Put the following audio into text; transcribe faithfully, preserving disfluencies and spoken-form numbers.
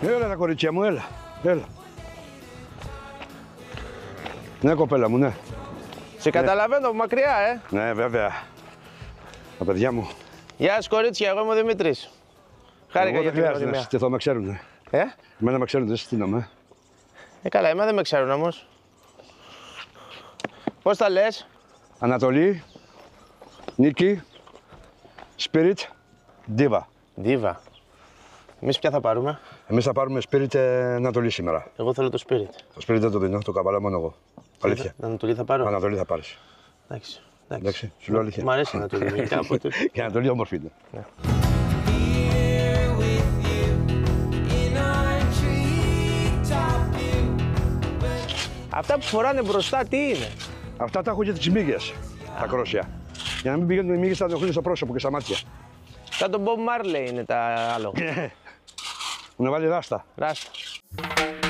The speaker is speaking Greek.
Έλα τα κορίτσια μου, έλα, έλα. Ναι, κοπέλα μου, ναι. Σε καταλαβαίνω από μακριά, ε. Ναι, βέβαια. Τα παιδιά μου. Γεια σας κορίτσια, εγώ είμαι ο Δημήτρης. Χάρηκα Εγώ για δεν την χρειάζεται να γνωριμία. συστηθώ, με ξέρουνε. Ε? Εμένα με ξέρουν, δεν συστήνομαι. Ε, καλά, εμένα δεν με ξέρουν όμως. Πώς τα λες? Ανατολή, Νίκη, Spirit, Diva. Diva. Εμείς ποια θα πάρουμε? Εμείς θα πάρουμε Spirit ε, Ανατολή σήμερα. Εγώ θέλω το Spirit. Το Spirit δεν το δίνω, το καβαλάω μόνο εγώ. Αλήθεια. Την Ανατολή θα πάρω. Ανατολή θα πάρεις. Εντάξει. Εντάξει, σου λέω αλήθεια. Μ' αρέσει η Ανατολή. γενικά, οπότε- Και Ανατολή όμορφη είναι. Here with you in our treetop view. Αυτά που φοράνε μπροστά τι είναι? Αυτά τα έχω για τις μύγες, τα κρόσια. Για να μην πηγαίνουν οι μύγες θα ενοχλούν στο πρόσωπο και στα μάτια. Σαν τον Bob Marley είναι τα άλογα. Να βάλει ράστα. Ράστα.